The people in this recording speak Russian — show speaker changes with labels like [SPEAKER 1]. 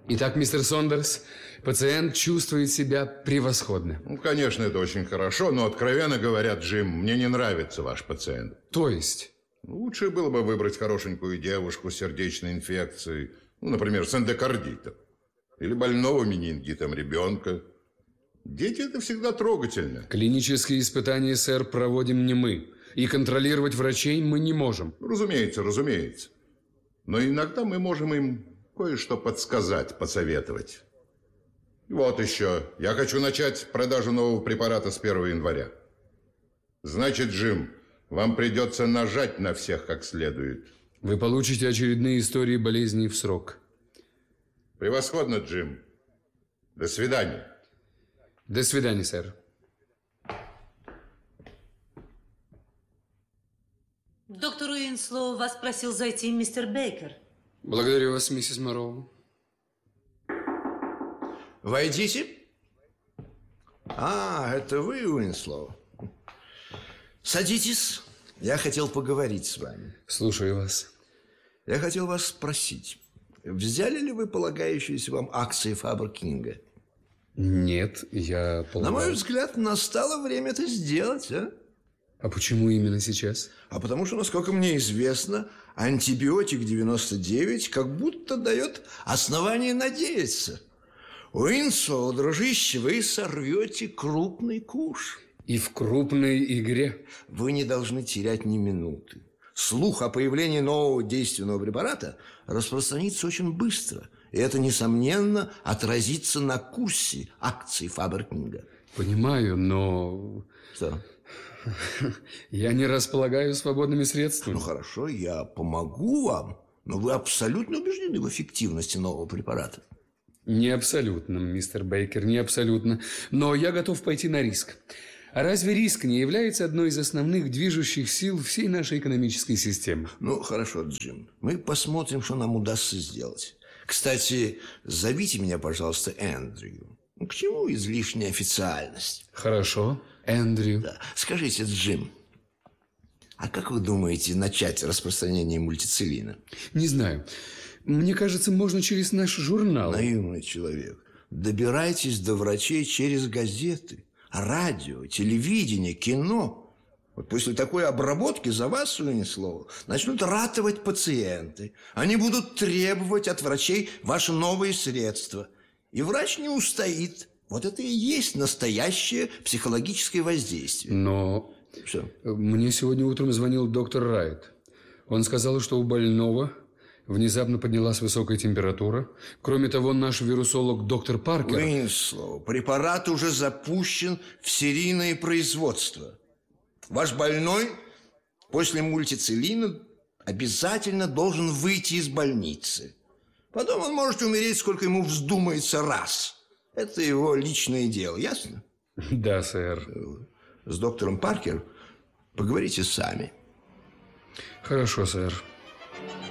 [SPEAKER 1] Итак, мистер Сондерс, пациент чувствует себя превосходно.
[SPEAKER 2] Ну, конечно, это очень хорошо, но, откровенно говоря, Джим, мне не нравится ваш пациент.
[SPEAKER 1] То есть?
[SPEAKER 2] Лучше было бы выбрать хорошенькую девушку с сердечной инфекцией, ну, например, с эндокардитом. Или больного менингитом ребенка. Дети – это всегда трогательно.
[SPEAKER 1] Клинические испытания, сэр, проводим не мы. И контролировать врачей мы не можем.
[SPEAKER 2] Разумеется, разумеется. Но иногда мы можем им кое-что подсказать, посоветовать. Вот еще. Я хочу начать продажу нового препарата с 1 января. Значит, Джим, вам придется нажать на всех как следует.
[SPEAKER 1] Вы получите очередные истории болезней в срок.
[SPEAKER 2] Превосходно, Джим. До свидания.
[SPEAKER 1] До свидания, сэр.
[SPEAKER 3] Доктор Уинслоу вас просил зайти мистер Бейкер.
[SPEAKER 1] Благодарю вас, миссис Морроу.
[SPEAKER 4] Войдите. Это вы, Уинслоу. Садитесь. Я хотел поговорить с вами.
[SPEAKER 1] Слушаю вас.
[SPEAKER 4] Я хотел вас спросить, взяли ли вы полагающиеся вам акции Фабер-Кинга?
[SPEAKER 1] Нет, я полагаю...
[SPEAKER 4] На мой взгляд, настало время это сделать, а?
[SPEAKER 1] А почему именно сейчас?
[SPEAKER 4] А потому что, насколько мне известно, антибиотик 99 как будто дает основание надеяться. Уинслоу, дружище, вы сорвете крупный куш.
[SPEAKER 1] И в крупной игре.
[SPEAKER 4] Вы не должны терять ни минуты. Слух о появлении нового действенного препарата распространится очень быстро. И это, несомненно, отразится на курсе акций Фабер-Кинга.
[SPEAKER 1] Понимаю, но...
[SPEAKER 4] Что?
[SPEAKER 1] Я не располагаю свободными средствами.
[SPEAKER 4] Ну, хорошо, я помогу вам, но вы абсолютно убеждены в эффективности нового препарата.
[SPEAKER 1] Не абсолютно, мистер Бейкер, не абсолютно. Но я готов пойти на риск. А разве риск не является одной из основных движущих сил всей нашей экономической системы?
[SPEAKER 4] Ну, хорошо, Джим. Мы посмотрим, что нам удастся сделать. Кстати, зовите меня, пожалуйста, Эндрю. Ну, к чему излишняя официальность?
[SPEAKER 1] Хорошо, Эндрю.
[SPEAKER 4] Да. Скажите, Джим, а как вы думаете начать распространение мультицилина?
[SPEAKER 1] Не знаю. Мне кажется, можно через наш журнал.
[SPEAKER 4] Наивный человек. Добирайтесь до врачей через газеты, радио, телевидение, кино. Вот после такой обработки за вас, Уинслоу, начнут ратовать пациенты. Они будут требовать от врачей ваши новые средства. И врач не устоит. Вот это и есть настоящее психологическое воздействие.
[SPEAKER 1] Но...
[SPEAKER 4] Что?
[SPEAKER 1] Мне сегодня утром звонил доктор Райт. Он сказал, что у больного внезапно поднялась высокая температура. Кроме того, наш вирусолог доктор Паркер...
[SPEAKER 4] Уинслоу, препарат уже запущен в серийное производство. Ваш больной после мультицилина обязательно должен выйти из больницы. Потом он может умереть, сколько ему вздумается раз. Это его личное дело, ясно?
[SPEAKER 1] Да, сэр.
[SPEAKER 4] С доктором Паркер поговорите сами.
[SPEAKER 1] Хорошо, сэр.